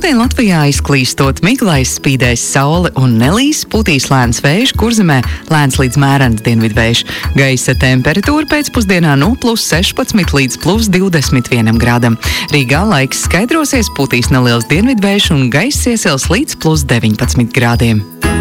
Šodien Latvijā izklīstot miglais, spīdēs saule un nelīs, pūtīs lēns vējš, kurzemē lēns līdz mērens dienvidvējš. Gaisa temperatūra pēcpusdienā no +16 līdz +21 grādam. Rīgā laiks skaidrosies, pūtīs neliels dienvidvējš un gaiss iesils līdz +19 grādiem.